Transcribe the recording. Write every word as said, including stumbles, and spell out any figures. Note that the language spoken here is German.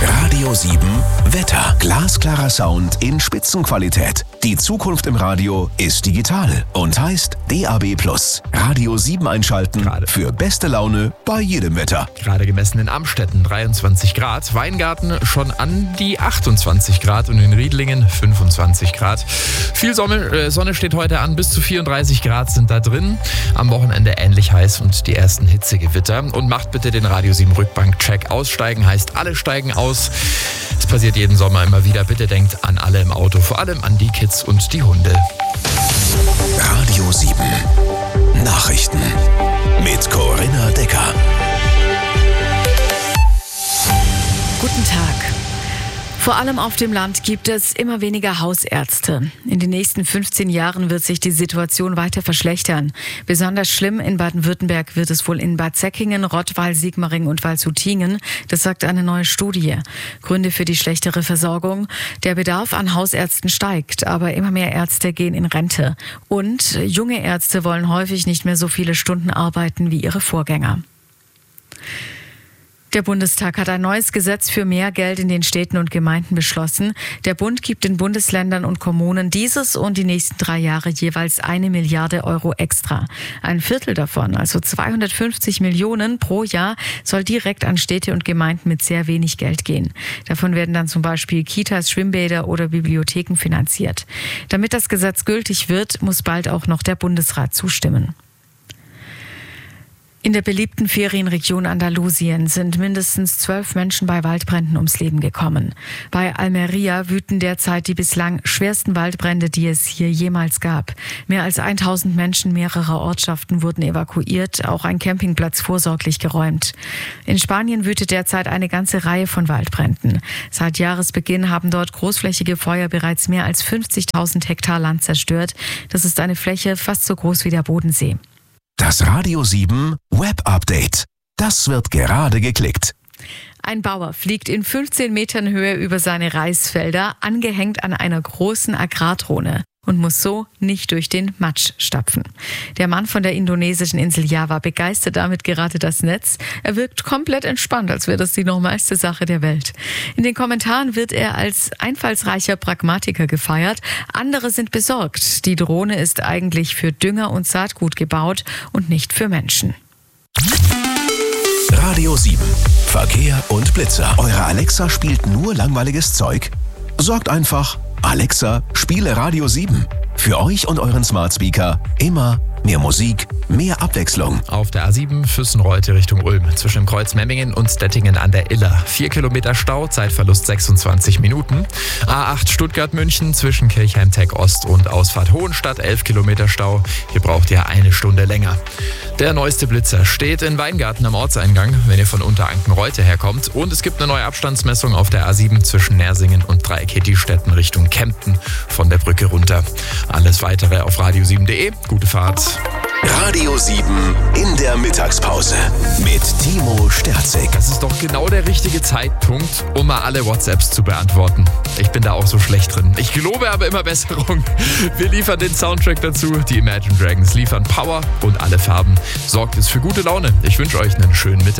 Radio sieben Wetter. Glasklarer Sound in Spitzenqualität. Die Zukunft im Radio ist digital und heißt D A B plus. Radio sieben einschalten Gerade. für beste Laune bei jedem Wetter. Gerade gemessen in Amstetten dreiundzwanzig Grad, Weingarten schon an die achtundzwanzig Grad und in Riedlingen fünfundzwanzig Grad. Viel Sonne, äh, Sonne steht heute an, bis zu vierunddreißig Grad sind da drin. Am Wochenende ähnlich heiß und die ersten Hitzegewitter. Und macht bitte den Radio sieben Rückbank-Check. Aussteigen heißt, alle steigen aus. Es passiert jeden Sommer immer wieder. Bitte denkt an alle im Auto, vor allem an die Kids und die Hunde. Radio sieben Nachrichten mit Corinna Decker. Guten Tag. Vor allem auf dem Land gibt es immer weniger Hausärzte. In den nächsten fünfzehn Jahren wird sich die Situation weiter verschlechtern. Besonders schlimm in Baden-Württemberg wird es wohl in Bad Säckingen, Rottweil, Sigmaringen und Waldshutingen. Das sagt eine neue Studie. Gründe für die schlechtere Versorgung: Der Bedarf an Hausärzten steigt, aber immer mehr Ärzte gehen in Rente. Und junge Ärzte wollen häufig nicht mehr so viele Stunden arbeiten wie ihre Vorgänger. Der Bundestag hat ein neues Gesetz für mehr Geld in den Städten und Gemeinden beschlossen. Der Bund gibt den Bundesländern und Kommunen dieses und die nächsten drei Jahre jeweils eine Milliarde Euro extra. Ein Viertel davon, also zweihundertfünfzig Millionen pro Jahr, soll direkt an Städte und Gemeinden mit sehr wenig Geld gehen. Davon werden dann zum Beispiel Kitas, Schwimmbäder oder Bibliotheken finanziert. Damit das Gesetz gültig wird, muss bald auch noch der Bundesrat zustimmen. In der beliebten Ferienregion Andalusien sind mindestens zwölf Menschen bei Waldbränden ums Leben gekommen. Bei Almeria wüten derzeit die bislang schwersten Waldbrände, die es hier jemals gab. Mehr als tausend Menschen mehrerer Ortschaften wurden evakuiert, auch ein Campingplatz vorsorglich geräumt. In Spanien wütet derzeit eine ganze Reihe von Waldbränden. Seit Jahresbeginn haben dort großflächige Feuer bereits mehr als fünfzigtausend Hektar Land zerstört. Das ist eine Fläche fast so groß wie der Bodensee. Das Radio sieben Web Update. Das wird gerade geklickt. Ein Bauer fliegt in fünfzehn Metern Höhe über seine Reisfelder, angehängt an einer großen Agrardrohne, und muss so nicht durch den Matsch stapfen. Der Mann von der indonesischen Insel Java begeistert damit gerade das Netz. Er wirkt komplett entspannt, als wäre das die normalste Sache der Welt. In den Kommentaren wird er als einfallsreicher Pragmatiker gefeiert. Andere sind besorgt. Die Drohne ist eigentlich für Dünger und Saatgut gebaut und nicht für Menschen. Radio sieben Verkehr und Blitzer. Eure Alexa spielt nur langweiliges Zeug? Sorgt einfach: Alexa, spiele Radio sieben. Für euch und euren Smart Speaker immer mehr Musik, mehr Abwechslung. Auf der A sieben Füssen-Reutte Richtung Ulm zwischen dem Kreuz Memmingen und Stettingen an der Iller. Vier Kilometer Stau, Zeitverlust sechsundzwanzig Minuten. A acht Stuttgart-München zwischen Kirchheim-Tech Ost und Ausfahrt Hohenstadt, elf Kilometer Stau. Hier braucht ihr eine Stunde länger. Der neueste Blitzer steht in Weingarten am Ortseingang, wenn ihr von Unteranken-Reutte herkommt. Und es gibt eine neue Abstandsmessung auf der A sieben zwischen Nersingen und Dreieck-Hittistetten Richtung Kempten von der Brücke runter. Alles weitere auf radio sieben punkt de. Gute Fahrt. Radio sieben in der Mittagspause mit Timo Sterzig. Das ist doch genau der richtige Zeitpunkt, um mal alle WhatsApps zu beantworten. Ich bin da auch so schlecht drin. Ich gelobe aber immer Besserung. Wir liefern den Soundtrack dazu. Die Imagine Dragons liefern Power und alle Farben. Sorgt es für gute Laune. Ich wünsche euch einen schönen Mittag.